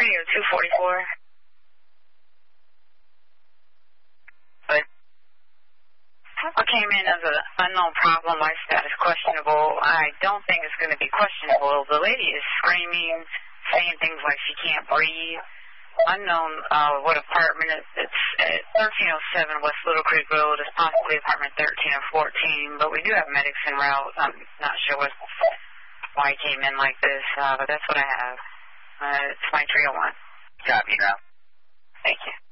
Radio 244. But I came in as an unknown problem. Life status questionable. I don't think it's going to be questionable. The lady is screaming, saying things like she can't breathe. Unknown what apartment it's at 1307 West Little Creek Road. It's possibly apartment 13 or 14, but we do have medics en route. I'm not sure why he came in like this, but that's what I have. It's my 301. Copy, now. Thank you.